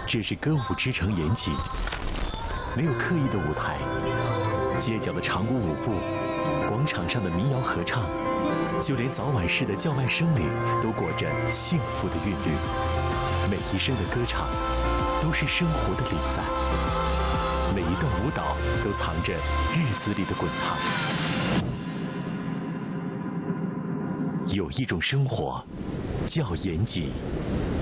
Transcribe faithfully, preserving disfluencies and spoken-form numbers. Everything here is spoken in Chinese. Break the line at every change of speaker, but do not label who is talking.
这是歌舞之城延吉，没有刻意的舞台，街角的长舞舞步，广场上的民谣合唱，就连早晚市的叫卖声里都裹着幸福的韵律。每一声的歌唱都是生活的礼赞，每一段舞蹈都藏着日子里的滚烫。有一种生活叫延吉。